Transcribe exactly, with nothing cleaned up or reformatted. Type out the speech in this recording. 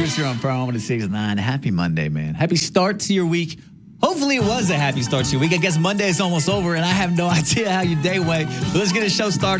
Chris, you're on Power one oh six point nine. Happy Monday, man. Happy start to your week. Hopefully it was a happy start to your week. I guess Monday is almost over, and I have no idea how your day went. But let's get a show started.